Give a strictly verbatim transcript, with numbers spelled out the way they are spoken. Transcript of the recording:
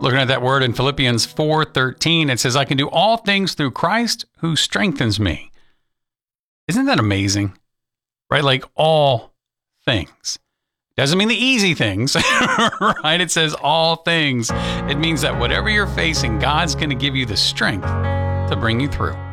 Looking at that word in Philippians four thirteen, it says, I can do all things through Christ who strengthens me. Isn't that amazing? Right? Like all things. Doesn't mean the easy things, right? It says all things. It means that whatever you're facing, God's going to give you the strength to bring you through.